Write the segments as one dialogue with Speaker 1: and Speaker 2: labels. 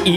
Speaker 1: I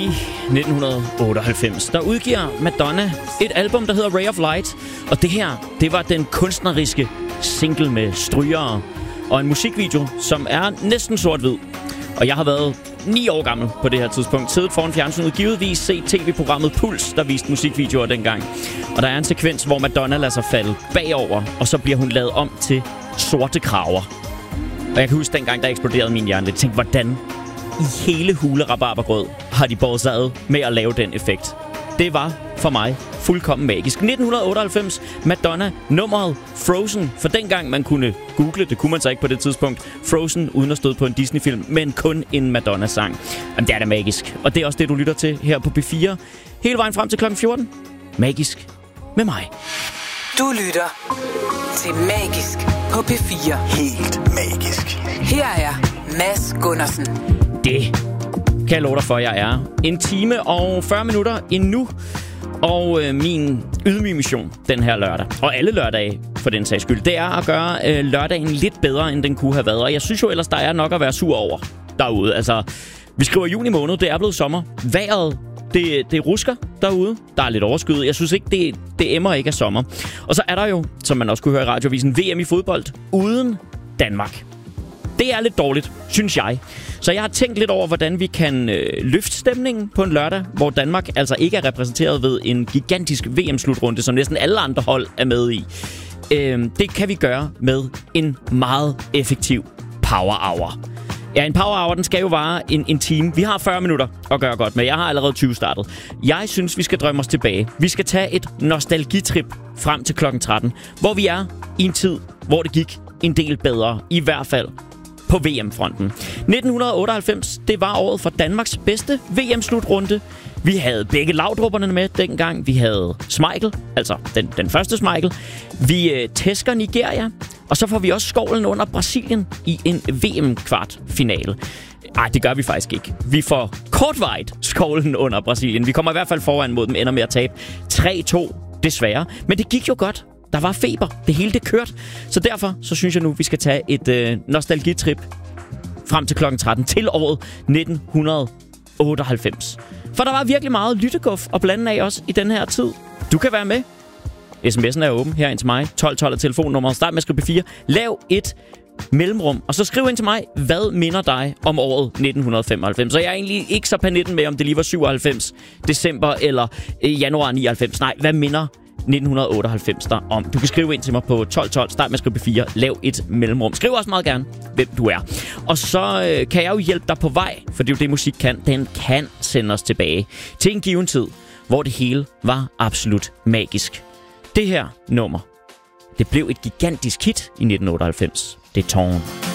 Speaker 1: 1998, der udgiver Madonna et album, der hedder Ray of Light. Og det her, det var den kunstneriske single med strygere og en musikvideo, som er næsten sort-hvid. Og jeg har været 9 år gammel på det her tidspunkt, siddet foran fjernsynet, givetvis set tv-programmet Puls, der viste musikvideoer dengang. Og der er en sekvens, hvor Madonna lader sig falde bagover, og så bliver hun lavet om til sorte kraver. Og jeg kan huske dengang, der eksploderede min hjerne lidt. Jeg tænkte, hvordan i hele hule rabarbergrød har de båret sig ad med at lave den effekt. Det var for mig fuldkommen magisk. 1998, Madonna, nummeret Frozen. For dengang man kunne google, det kunne man så ikke på det tidspunkt, Frozen uden at støde på en Disney-film, men kun en Madonna-sang. Jamen, det er da magisk. Og det er også det, du lytter til her på P4. Hele vejen frem til klokken 14. Magisk med mig.
Speaker 2: Du lytter til Magisk på P4.
Speaker 3: Helt magisk.
Speaker 2: Her er Mads Gundersen.
Speaker 1: Det kan jeg love dig for, jeg er. 1 time og 40 minutter endnu. Og min ydmyge mission den her lørdag, og alle lørdage for den sags skyld, det er at gøre lørdagen lidt bedre, end den kunne have været. Og jeg synes jo ellers, der er nok at være sur over derude. Altså, vi skriver juni måned, det er blevet sommer. Vejret, det rusker derude. Der er lidt overskyet. Jeg synes ikke, det emmer ikke af sommer. Og så er der jo, som man også kunne høre i radiovisen, VM i fodbold uden Danmark. Det er lidt dårligt, synes jeg. Så jeg har tænkt lidt over, hvordan vi kan løfte stemningen på en lørdag, hvor Danmark altså ikke er repræsenteret ved en gigantisk VM-slutrunde, som næsten alle andre hold er med i. Det kan vi gøre med en meget effektiv power hour. Ja, en power hour, den skal jo vare en time. Vi har 40 minutter at gøre godt med. Jeg har allerede 20 startet. Jeg synes, vi skal drømme os tilbage. Vi skal tage et nostalgitrip frem til klokken 13, hvor vi er i en tid, hvor det gik en del bedre. I hvert fald på VM-fronten. 1998, det var året for Danmarks bedste VM-slutrunde. Vi havde begge lagdrupperne med dengang. Vi havde Schmeichel, altså den første Schmeichel. Vi tæsker Nigeria, og så får vi også skovlen under Brasilien i en VM-kvartfinale. Nej, det gør vi faktisk ikke. Vi får kortvarigt skovlen under Brasilien. Vi kommer i hvert fald foran mod dem, ender med at tabe 3-2, desværre. Men det gik jo godt. Der var feber. Det hele det kørte. Så derfor så synes jeg nu, vi skal tage et nostalgitrip frem til klokken 13 til året 1998. For der var virkelig meget lytteguf og blande af os i den her tid. Du kan være med. SMS'en er åben her ind til mig. 1212 er telefonnummeret. Start med at skrive P4. Lav et mellemrum, og så skriv ind til mig, hvad minder dig om året 1995. Så jeg er egentlig ikke så panetten med, om det lige var 97 december eller januar 99. Nej, hvad minder 1998 der om? Du kan skrive ind til mig på 1212, start med at skrive P4, lav et mellemrum. Skriv også meget gerne, hvem du er. Og så kan jeg jo hjælpe dig på vej, for det er jo det, musik kan. Den kan sende os tilbage til en given tid, hvor det hele var absolut magisk. Det her nummer, det blev et gigantisk hit i 1998. Det er Torn.